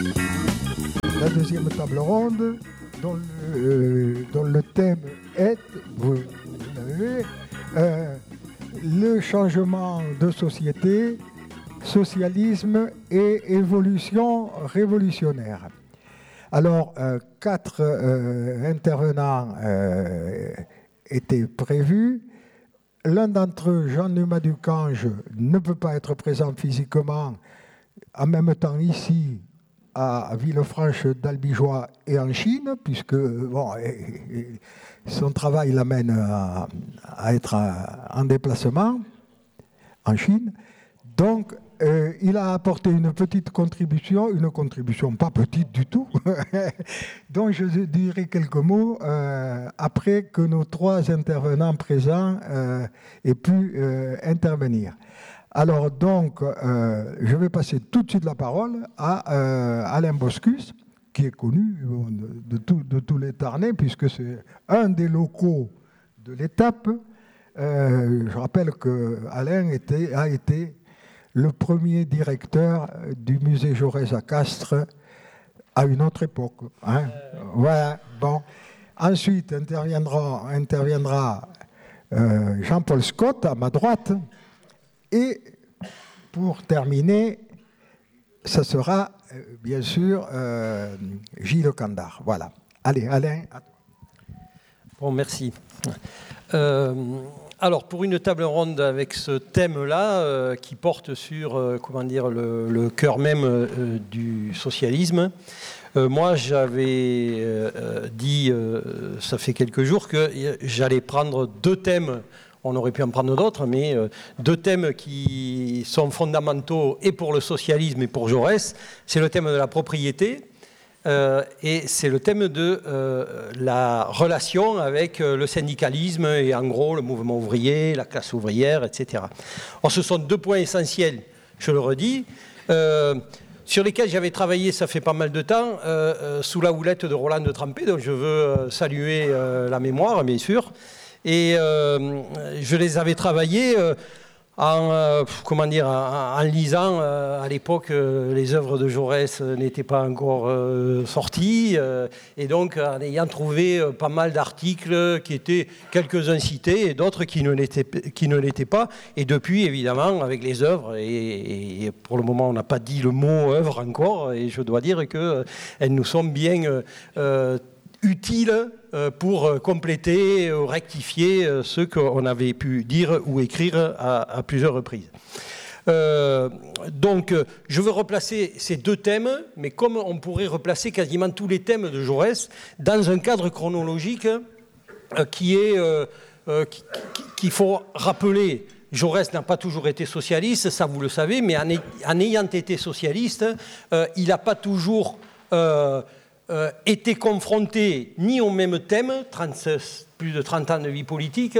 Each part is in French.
La deuxième table ronde, dont le thème est, vous l'avez, le changement de société, socialisme et évolution révolutionnaire. Alors, 4 intervenants étaient prévus. L'un d'entre eux, Jean-Numa Ducange, ne peut pas être présent physiquement, en même temps ici, à Villefranche d'Albigeois et en Chine, puisque bon, son travail l'amène à être en déplacement en Chine. Donc, il a apporté une petite contribution, une contribution pas petite du tout, dont je dirai quelques mots après que nos 3 intervenants présents aient pu intervenir. Alors donc, je vais passer tout de suite la parole à Alain Boscus, qui est connu de tous les Tarnais, puisque c'est un des locaux de l'étape. Je rappelle qu'Alain a été le premier directeur du musée Jaurès à Castres à une autre époque. Hein. Voilà, bon. Ensuite interviendra Jean-Paul Scott à ma droite. Et pour terminer, ça sera bien sûr Gilles Candard. Voilà. Allez, Alain. À toi. Bon, merci. Alors, pour une table ronde avec ce thème-là, qui porte sur, comment dire, le cœur même du socialisme, moi, j'avais dit, ça fait quelques jours, que j'allais prendre 2 thèmes. On aurait pu en prendre d'autres, mais 2 thèmes qui sont fondamentaux et pour le socialisme et pour Jaurès. C'est le thème de la propriété et c'est le thème de la relation avec le syndicalisme et en gros le mouvement ouvrier, la classe ouvrière, etc. Or, ce sont 2 points essentiels, je le redis, sur lesquels j'avais travaillé, ça fait pas mal de temps, sous la houlette de Roland de Trempé, donc je veux saluer la mémoire, bien sûr. Et je les avais travaillés en lisant, à l'époque, les œuvres de Jaurès n'étaient pas encore sorties, et donc en ayant trouvé pas mal d'articles qui étaient quelques-uns cités et d'autres qui ne l'étaient pas. Et depuis, évidemment, avec les œuvres, et pour le moment, on n'a pas dit le mot œuvre encore, et je dois dire qu'elles nous sont bien utiles pour compléter ou rectifier ce qu'on avait pu dire ou écrire à plusieurs reprises. Donc, je veux replacer ces 2 thèmes, mais comme on pourrait replacer quasiment tous les thèmes de Jaurès, dans un cadre chronologique qu'il faut rappeler. Jaurès n'a pas toujours été socialiste, ça vous le savez, mais en ayant été socialiste, il n'a pas toujours été confronté ni au même thème, plus de 30 ans de vie politique,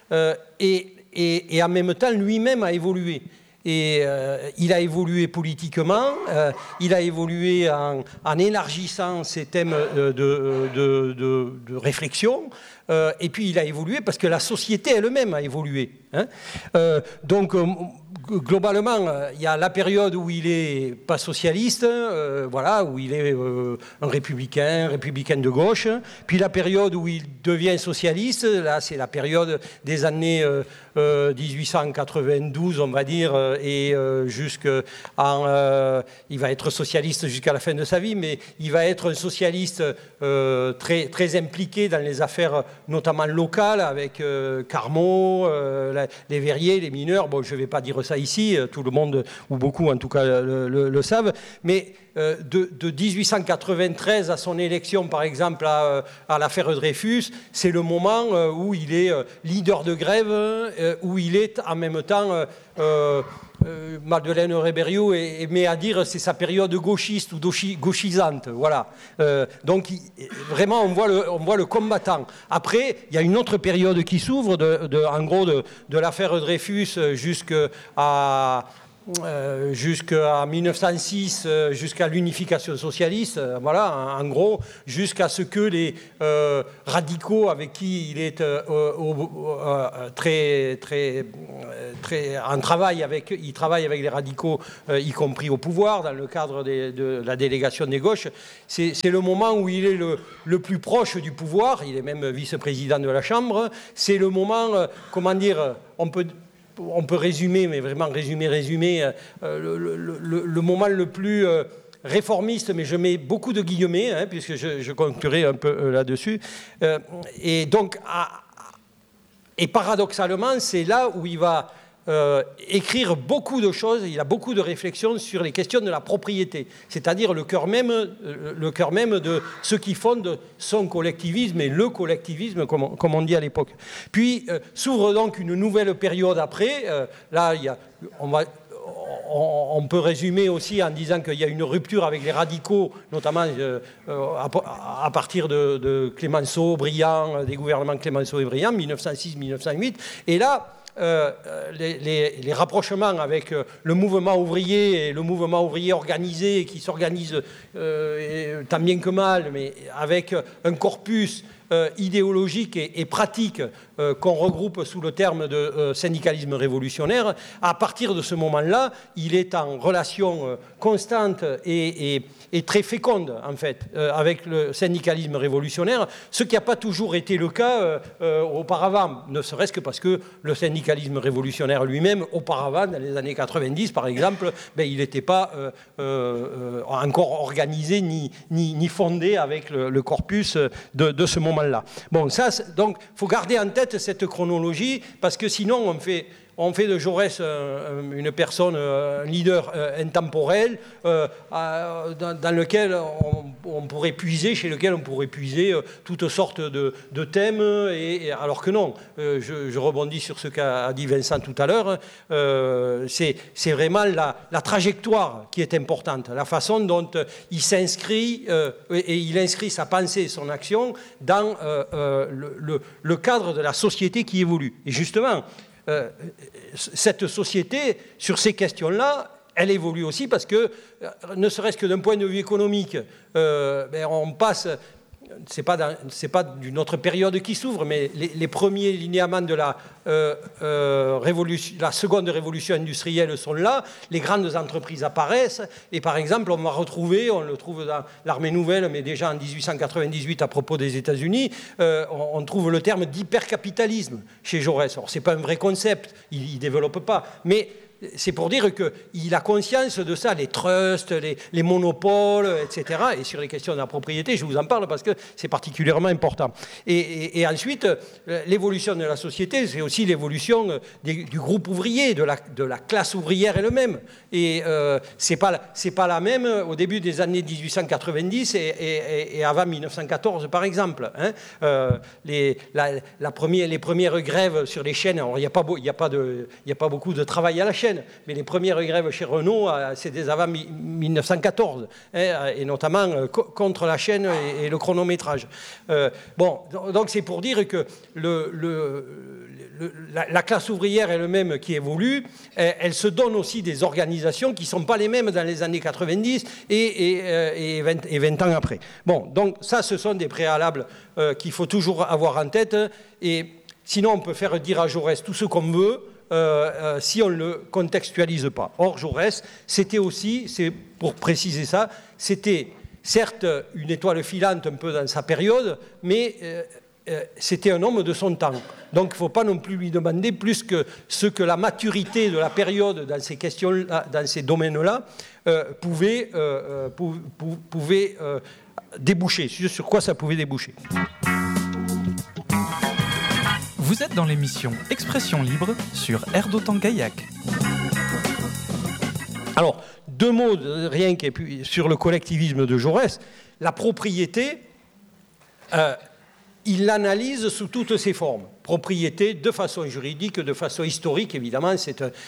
et en même temps lui-même a évolué. Et il a évolué politiquement, il a évolué en élargissant ses thèmes de réflexion, et puis il a évolué parce que la société elle-même a évolué. Hein. Donc, globalement, il y a la période où il n'est pas socialiste, voilà, où il est un républicain de gauche, puis la période où il devient socialiste, là c'est la période des années 1892, on va dire, et il va être socialiste jusqu'à la fin de sa vie, mais il va être un socialiste très, très impliqué dans les affaires notamment locales, avec Carmot, les verriers, les mineurs. Bon, je ne vais pas dire ça ici, tout le monde, ou beaucoup en tout cas, le savent, mais de 1893 à son élection, par exemple, à l'affaire Dreyfus, c'est le moment où il est leader de grève, où il est en même temps... Madeleine Rébériou met à dire c'est sa période gauchiste ou gauchisante, voilà. Donc vraiment on voit le combattant. Après il y a une autre période qui s'ouvre en gros de l'affaire Dreyfus jusqu'à jusqu'à 1906, jusqu'à l'unification socialiste, voilà, en gros, jusqu'à ce que les radicaux avec qui il est il travaille avec les radicaux, y compris au pouvoir, dans le cadre de la délégation des gauches, c'est le moment où il est le plus proche du pouvoir, il est même vice-président de la Chambre, c'est le moment, comment dire, on peut résumer, mais vraiment résumer, le moment le plus réformiste, mais je mets beaucoup de guillemets, hein, puisque je conclurai un peu là-dessus. Et donc, et paradoxalement, c'est là où il va écrire beaucoup de choses, il a beaucoup de réflexions sur les questions de la propriété, c'est-à-dire le cœur même de ce qui fonde son collectivisme et le collectivisme, comme on dit à l'époque. Puis s'ouvre donc une nouvelle période après, là on peut résumer aussi en disant qu'il y a une rupture avec les radicaux, notamment à partir de Clemenceau, Briand, des gouvernements Clemenceau et Briand, 1906-1908, et là, les rapprochements avec le mouvement ouvrier et le mouvement ouvrier organisé qui s'organise tant bien que mal, mais avec un corpus idéologique et pratique qu'on regroupe sous le terme de syndicalisme révolutionnaire, à partir de ce moment-là, il est en relation constante et très féconde, en fait, avec le syndicalisme révolutionnaire, ce qui n'a pas toujours été le cas auparavant, ne serait-ce que parce que le syndicalisme révolutionnaire lui-même, auparavant, dans les années 90, par exemple, il n'était pas encore organisé ni fondé avec le corpus de ce moment-là. Bon, ça, donc, il faut garder en tête cette chronologie, parce que sinon, on fait de Jaurès une personne, un leader intemporel, dans lequel on pourrait puiser, chez lequel on pourrait puiser toutes sortes de thèmes, alors que non, je rebondis sur ce qu'a dit Vincent tout à l'heure, c'est vraiment la trajectoire qui est importante, la façon dont il s'inscrit, et il inscrit sa pensée, son action, dans le cadre de la société qui évolue. Et justement, cette société, sur ces questions-là, elle évolue aussi parce que, ne serait-ce que d'un point de vue économique, on passe... C'est pas d'une autre période qui s'ouvre, mais les premiers linéaments de la seconde révolution industrielle sont là, les grandes entreprises apparaissent, et par exemple, on le trouve dans l'Armée nouvelle, mais déjà en 1898 à propos des États-Unis, on trouve le terme d'hypercapitalisme chez Jaurès. Alors, c'est pas un vrai concept, il ne développe pas, mais c'est pour dire qu'il a conscience de ça, les trusts, les monopoles, etc. Et sur les questions de la propriété, je vous en parle parce que c'est particulièrement important. Et ensuite, l'évolution de la société, c'est aussi l'évolution du groupe ouvrier, de la classe ouvrière elle-même. Et c'est pas la même au début des années 1890 et avant 1914, par exemple. Hein. Les premières grèves sur les chaînes, alors il n'y a pas beaucoup de travail à la chaîne, mais les premières grèves chez Renault, c'était avant 1914, hein, et notamment contre la chaîne et le chronométrage. Donc c'est pour dire que la classe ouvrière elle-même qui évolue, elle se donne aussi des organisations qui ne sont pas les mêmes dans les années 90 et 20 ans après. Bon, donc ça, ce sont des préalables qu'il faut toujours avoir en tête, et sinon on peut faire dire à Jaurès tout ce qu'on veut, si on ne le contextualise pas. Or, Jaurès, c'était aussi, c'est pour préciser ça, c'était certes une étoile filante un peu dans sa période, mais c'était un homme de son temps. Donc, il ne faut pas non plus lui demander plus que ce que la maturité de la période dans ces questions-là, dans ces domaines-là, pouvait déboucher, sur quoi ça pouvait déboucher. Vous êtes dans l'émission Expression libre sur Air d'Otan Gaillac. Alors, deux mots rien que sur le collectivisme de Jaurès. La propriété, il l'analyse sous toutes ses formes. Propriété de façon juridique, de façon historique, évidemment,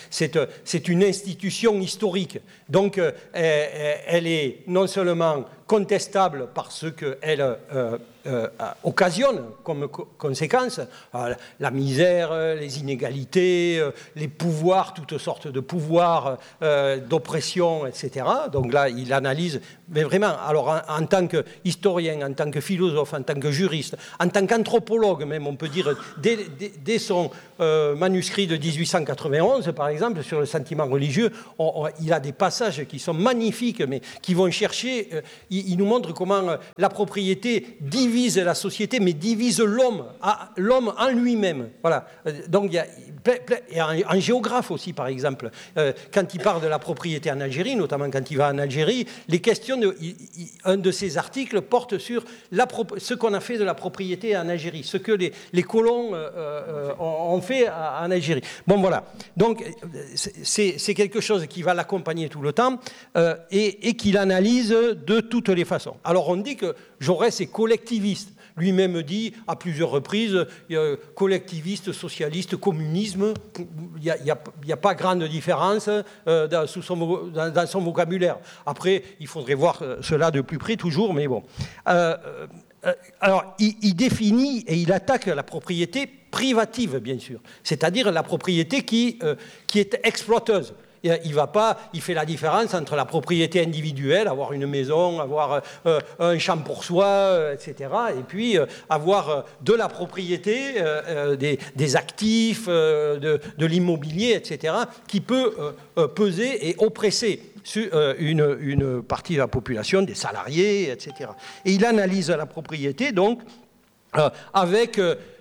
c'est une institution historique. Donc, elle est non seulement contestable par ce qu'elle occasionne comme conséquence, la misère, les inégalités, les pouvoirs, toutes sortes de pouvoirs d'oppression, etc. Donc là, il analyse, mais vraiment, alors en tant qu'historien, en tant que philosophe, en tant que juriste, en tant qu'anthropologue même, on peut dire, dès son manuscrit de 1891, par exemple, sur le sentiment religieux, il a des passages qui sont magnifiques, mais qui vont chercher, il nous montre comment la propriété divise la société, mais divise l'homme en lui-même. Voilà. Donc, et un géographe aussi, par exemple, quand il parle de la propriété en Algérie, notamment quand il va en Algérie, les questions un de ses articles porte sur ce qu'on a fait de la propriété en Algérie, ce que les colons ont fait en Algérie. Bon, voilà. Donc, c'est quelque chose qui va l'accompagner tout le temps et qu'il analyse de toutes les façons. Alors, on dit que Jaurès est collectiviste. Lui-même dit à plusieurs reprises, collectiviste, socialiste, communisme, il n'y a pas grande différence dans son vocabulaire. Après, il faudrait voir cela de plus près toujours, mais bon. Alors, il définit et il attaque la propriété privative, bien sûr, c'est-à-dire la propriété qui est exploiteuse. Il fait la différence entre la propriété individuelle, avoir une maison, avoir un champ pour soi, etc., et puis avoir de la propriété, des actifs, de l'immobilier, etc., qui peut peser et oppresser sur une partie de la population, des salariés, etc. Et il analyse la propriété, donc, avec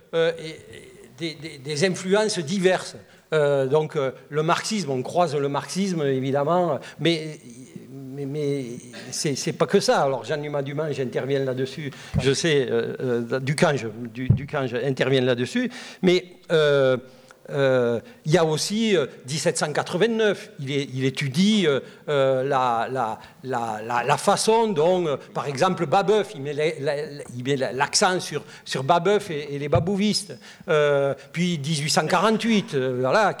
des influences diverses. Donc le marxisme, on croise le marxisme évidemment, mais c'est pas que ça. Alors Jean-Numa Dumange intervient là-dessus, je sais, Ducange intervient là-dessus, mais il y a aussi 1789, il étudie la façon dont, par exemple, Babeuf, il met l'accent sur Babeuf et les babouvistes. Puis 1848, voilà,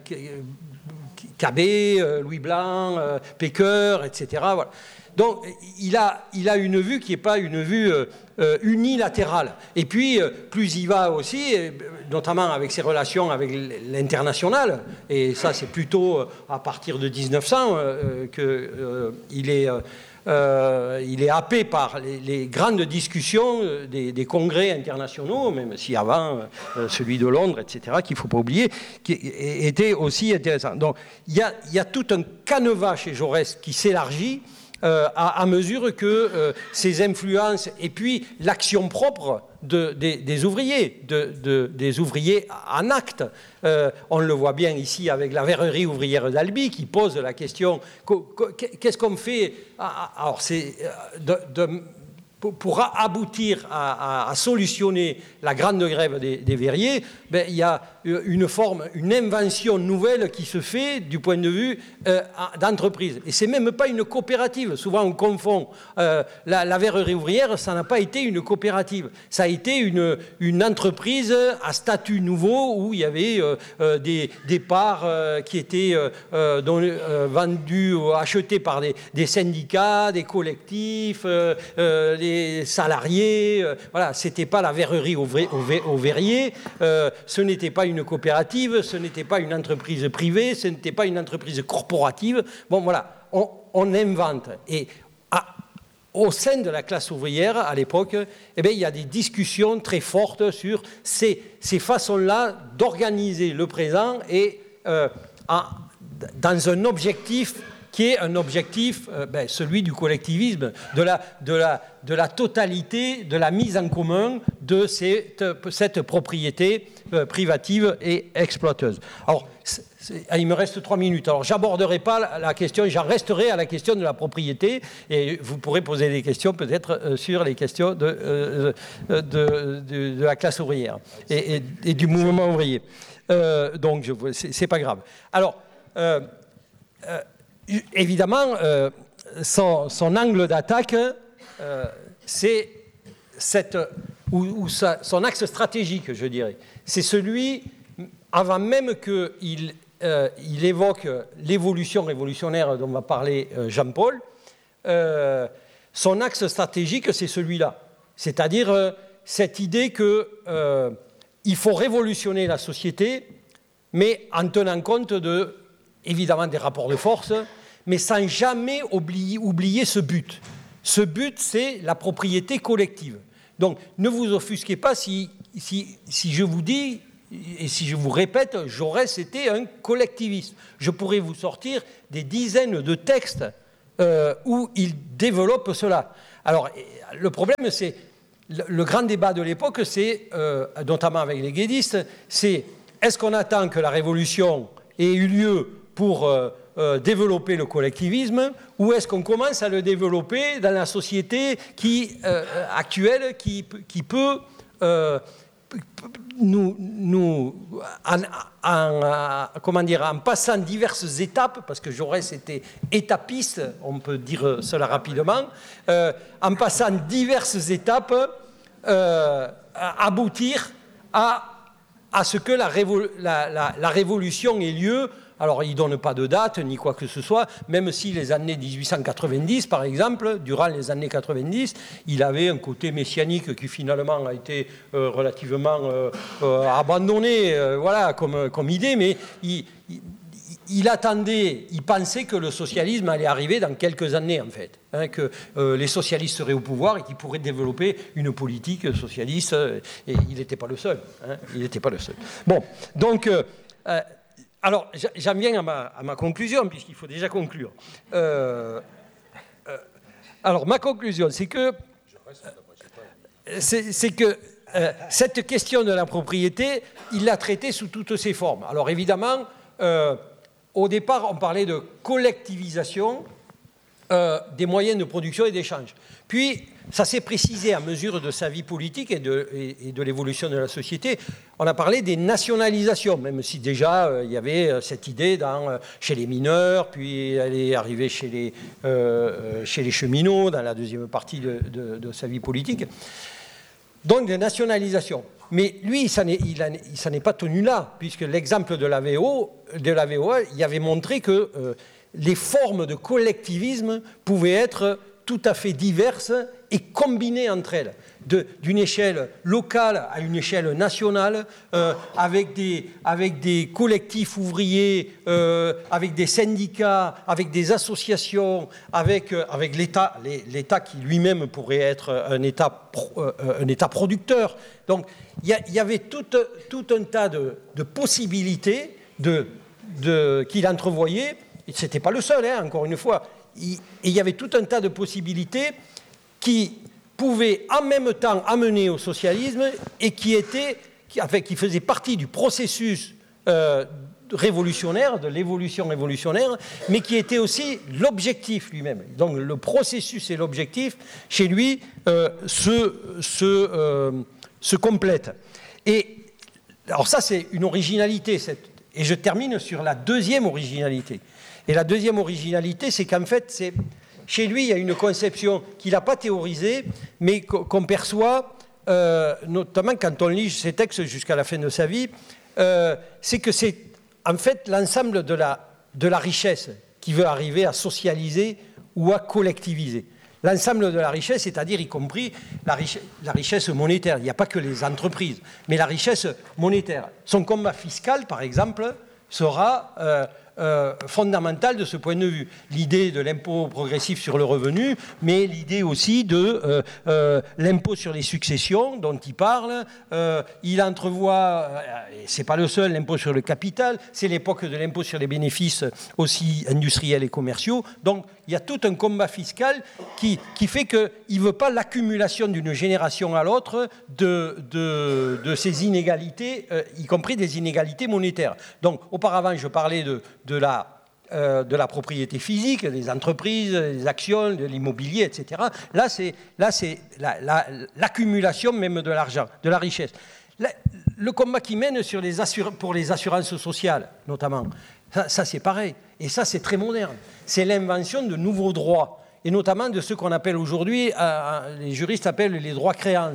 Cabet, Louis Blanc, Pécœur, etc. Voilà. Donc, il a une vue qui n'est pas une vue unilatérale. Et puis, plus il va aussi, notamment avec ses relations avec l'international, et ça, c'est plutôt à partir de 1900 qu'il est happé par les grandes discussions des congrès internationaux, même si avant, celui de Londres, etc., qu'il ne faut pas oublier, qui était aussi intéressant. Donc, il y a tout un canevas chez Jaurès qui s'élargit à mesure que ces influences et puis l'action propre des ouvriers, des ouvriers en acte. On le voit bien ici avec la verrerie ouvrière d'Albi qui pose la question qu'est-ce qu'on fait? Alors c'est pour aboutir à solutionner la grande grève des verriers, il y a une invention nouvelle qui se fait du point de vue d'entreprise. Et c'est même pas une coopérative. Souvent on confond. La verrerie ouvrière, ça n'a pas été une coopérative. Ça a été une entreprise à statut nouveau où il y avait des parts qui étaient vendues ou achetées par des syndicats, des collectifs, des salariés. Voilà, c'était pas la verrerie au verrier. Ce n'était pas une coopérative, ce n'était pas une entreprise privée, ce n'était pas une entreprise corporative. Bon, voilà, on invente. Et au sein de la classe ouvrière, à l'époque, il y a des discussions très fortes sur ces façons-là d'organiser le présent et dans un objectif qui est un objectif, celui du collectivisme, de la totalité, de la mise en commun de cette propriété privative et exploiteuse. Alors, il me reste 3 minutes. Alors, j'aborderai pas la question, j'en resterai à la question de la propriété, et vous pourrez poser des questions peut-être sur les questions de la classe ouvrière et du mouvement ouvrier. Donc, c'est pas grave. Alors, évidemment, son angle d'attaque, c'est son axe stratégique, je dirais. C'est celui, avant même qu'il évoque l'évolution révolutionnaire dont va parler Jean-Paul, son axe stratégique, c'est celui-là. C'est-à-dire cette idée qu'il faut révolutionner la société, mais en tenant compte évidemment des rapports de force, mais sans jamais oublier ce but. Ce but, c'est la propriété collective. Donc, ne vous offusquez pas si je vous dis, et si je vous répète, Jaurès était un collectiviste. Je pourrais vous sortir des dizaines de textes où il développe cela. Alors, le problème, c'est, le grand débat de l'époque, c'est, notamment avec les guédistes, c'est est-ce qu'on attend que la révolution ait eu lieu pour développer le collectivisme, ou est-ce qu'on commence à le développer dans la société actuelle qui peut en passant diverses étapes, parce que Jaurès était étapiste, on peut dire cela rapidement, en passant diverses étapes, aboutir à ce que la révolution ait lieu. Alors, il ne donne pas de date, ni quoi que ce soit, même si les années 1890, par exemple, durant les années 90, il avait un côté messianique qui finalement a été relativement abandonné voilà, comme idée, mais il attendait, il pensait que le socialisme allait arriver dans quelques années, en fait, hein, que les socialistes seraient au pouvoir et qu'ils pourraient développer une politique socialiste, et il n'était pas le seul. Hein, il n'était pas le seul. Bon, donc... alors, j'en viens à ma conclusion, puisqu'il faut déjà conclure. Alors, ma conclusion, c'est que cette question de la propriété, il l'a traitée sous toutes ses formes. Alors, évidemment, au départ, on parlait de collectivisation des moyens de production et d'échange. Puis, ça s'est précisé à mesure de sa vie politique et de l'évolution de la société. On a parlé des nationalisations, même si déjà il y avait cette idée chez les mineurs, puis elle est arrivée chez les cheminots dans la deuxième partie de sa vie politique. Donc des nationalisations. Mais lui, il s'en est pas tenu là, puisque l'exemple de la VOA, il avait montré que les formes de collectivisme pouvaient être tout à fait diverses et combinées entre elles, d'une échelle locale à une échelle nationale, avec des collectifs ouvriers, avec des syndicats, avec des associations, avec l'État qui lui-même pourrait être un État producteur. Donc il y avait tout un tas de possibilités qu'il entrevoyait. Ce n'était pas le seul, hein, encore une fois. Et il y avait tout un tas de possibilités qui pouvaient en même temps amener au socialisme et qui faisaient partie du processus révolutionnaire, de l'évolution révolutionnaire, mais qui était aussi l'objectif lui-même. Donc le processus et l'objectif, chez lui, se complètent. Et alors ça, c'est une originalité. Et je termine sur la deuxième originalité. Et la deuxième originalité, c'est qu'en fait, chez lui, il y a une conception qu'il n'a pas théorisée, mais qu'on perçoit, notamment quand on lit ses textes jusqu'à la fin de sa vie, c'est que c'est en fait l'ensemble de la richesse qui veut arriver à socialiser ou à collectiviser. L'ensemble de la richesse, c'est-à-dire y compris la richesse monétaire. Il n'y a pas que les entreprises, mais la richesse monétaire. Son combat fiscal, par exemple, sera fondamental de ce point de vue. L'idée de l'impôt progressif sur le revenu, mais l'idée aussi de l'impôt sur les successions dont il parle. Il entrevoit, et c'est pas le seul, l'impôt sur le capital, c'est l'époque de l'impôt sur les bénéfices aussi industriels et commerciaux. Donc il y a tout un combat fiscal qui fait qu'il ne veut pas l'accumulation d'une génération à l'autre de ces inégalités, y compris des inégalités monétaires. Donc auparavant, je parlais de la propriété physique, des entreprises, des actions, de l'immobilier, etc. Là, c'est l'accumulation même de l'argent, de la richesse. Le combat qui mène pour les assurances sociales, notamment, ça c'est pareil. Et ça, c'est très moderne. C'est l'invention de nouveaux droits, et notamment de ce qu'on appelle aujourd'hui, les juristes appellent les droits créances.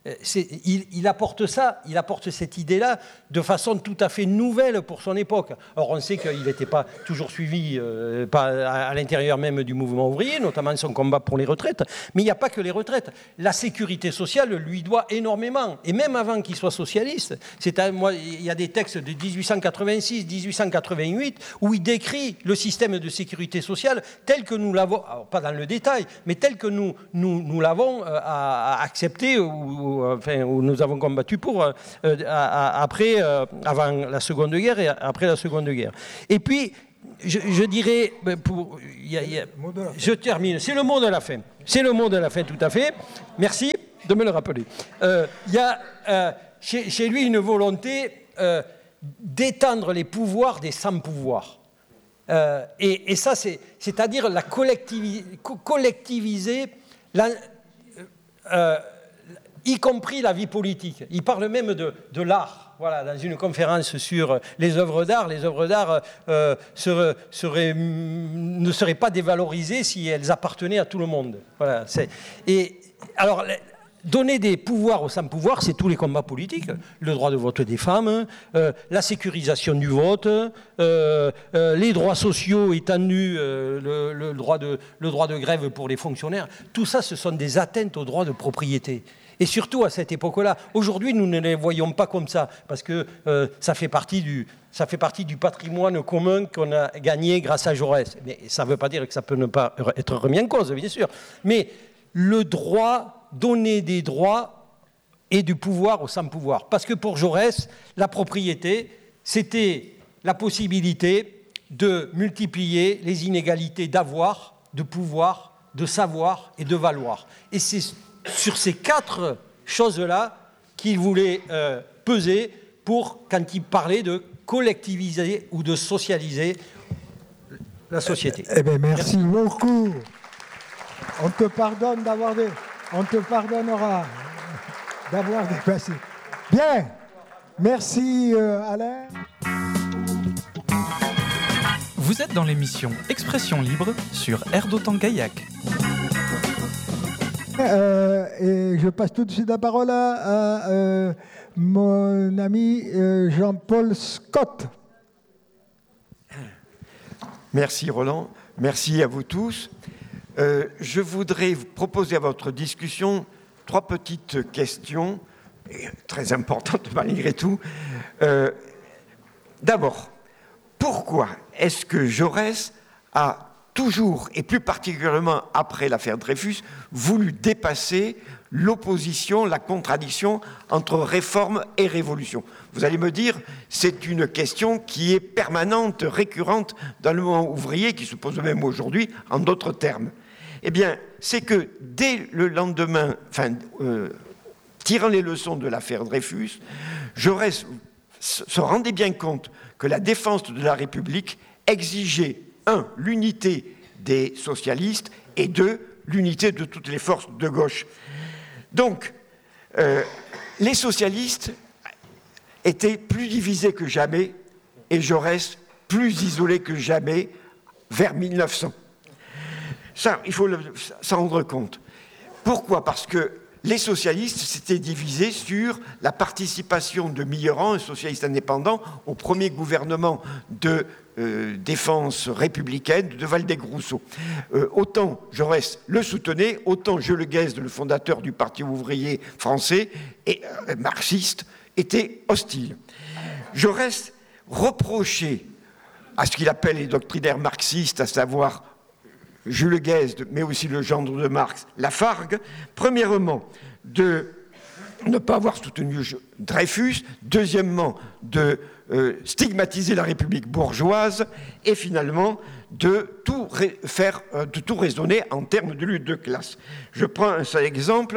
Il apporte ça, il apporte cette idée-là de façon tout à fait nouvelle pour son époque. Or, on sait qu'il n'était pas toujours suivi à l'intérieur même du mouvement ouvrier, notamment son combat pour les retraites. Mais il n'y a pas que les retraites. La sécurité sociale lui doit énormément. Et même avant qu'il soit socialiste, il y a des textes de 1886, 1888 où il décrit le système de sécurité sociale tel que nous l'avons, pas dans le détail, mais tel que nous l'avons accepté où nous avons combattu pour avant la Seconde Guerre et après la Seconde Guerre. Et puis, je dirais, je termine, c'est le mot de la fin. C'est le mot de la fin, tout à fait. Merci de me le rappeler. Il y a chez lui une volonté d'étendre les pouvoirs des sans-pouvoirs. Et ça, c'est-à-dire la collectiviser, y compris la vie politique. Il parle même de l'art. Voilà, dans une conférence sur les œuvres d'art, ne seraient pas dévalorisées si elles appartenaient à tout le monde. Voilà, et alors, donner des pouvoirs aux sans-pouvoirs, c'est tous les combats politiques. Le droit de vote des femmes, la sécurisation du vote, les droits sociaux étendus, le droit de grève pour les fonctionnaires. Tout ça, ce sont des atteintes au droit de propriété. Et surtout à cette époque-là. Aujourd'hui, nous ne les voyons pas comme ça, parce que ça fait partie du patrimoine commun qu'on a gagné grâce à Jaurès. Mais ça ne veut pas dire que ça peut ne pas être remis en cause, bien sûr. Mais le droit, donner des droits et du pouvoir aux sans-pouvoir. Parce que pour Jaurès, la propriété, c'était la possibilité de multiplier les inégalités d'avoir, de pouvoir, de savoir et de valoir. Et c'est sur ces 4 choses-là qu'il voulait peser quand il parlait de collectiviser ou de socialiser la société. Eh bien, merci beaucoup. On te pardonnera d'avoir dépassé. Bien. Merci Alain. Vous êtes dans l'émission Expression libre sur Air d'Otan Gaillac. Et je passe tout de suite la parole à mon ami Jean-Paul Scott. Merci Roland, merci à vous tous. Je voudrais vous proposer à votre discussion 3 petites questions, très importantes malgré tout. D'abord, pourquoi est-ce que Jaurès a toujours, et plus particulièrement après l'affaire Dreyfus, voulu dépasser l'opposition, la contradiction entre réforme et révolution? Vous allez me dire, c'est une question qui est permanente, récurrente dans le mouvement ouvrier, qui se pose même aujourd'hui en d'autres termes. Eh bien, c'est que dès le lendemain, tirant les leçons de l'affaire Dreyfus, Jaurès se rendait bien compte que la défense de la République exigeait 1. L'unité des socialistes et 2. L'unité de toutes les forces de gauche. Donc, les socialistes étaient plus divisés que jamais et Jaurès plus isolé que jamais vers 1900. Ça, il faut s'en rendre compte. Pourquoi ? Parce que les socialistes s'étaient divisés sur la participation de Millerand, un socialiste indépendant, au premier gouvernement de défense républicaine de Waldeck-Rousseau. Autant Jaurès le soutenait, autant Jules Guesde, le fondateur du Parti ouvrier français et marxiste, était hostile. Jaurès reprochait à ce qu'il appelle les doctrinaires marxistes, à savoir Jules Guesde, mais aussi le gendre de Marx, Lafargue, premièrement, de ne pas avoir soutenu Dreyfus, deuxièmement, de stigmatiser la République bourgeoise, et finalement, de tout raisonner en termes de lutte de classe. Je prends un seul exemple,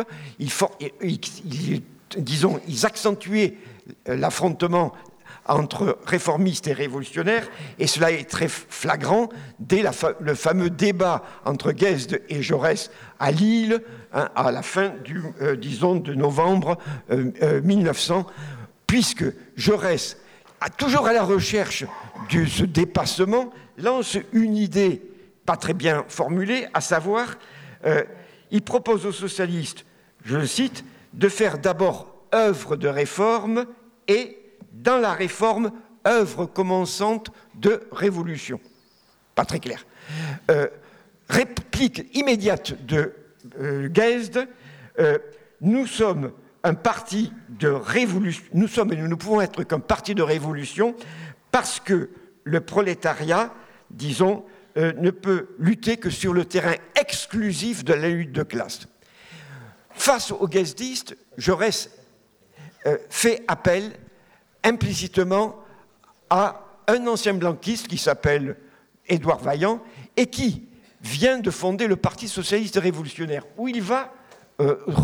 ils accentuaient l'affrontement entre réformistes et révolutionnaires, et cela est très flagrant dès le fameux débat entre Guesde et Jaurès à Lille, à la fin de novembre 1900, puisque Jaurès, toujours à la recherche de ce dépassement, lance une idée pas très bien formulée, à savoir, il propose aux socialistes, je le cite, de faire d'abord œuvre de réforme et, dans la réforme, œuvre commençante de révolution. Pas très clair. Réplique immédiate de Guesde, nous sommes un parti de révolution, nous ne pouvons être qu'un parti de révolution parce que le prolétariat, disons, ne peut lutter que sur le terrain exclusif de la lutte de classe. Face aux guesdistes, Jaurès fait appel implicitement à un ancien blanquiste qui s'appelle Édouard Vaillant et qui vient de fonder le Parti socialiste révolutionnaire, où il va